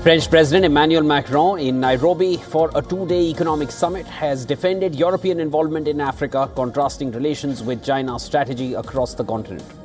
French President Emmanuel Macron in Nairobi for a two-day economic summit has defended European involvement in Africa, contrasting relations with China's strategy across the continent.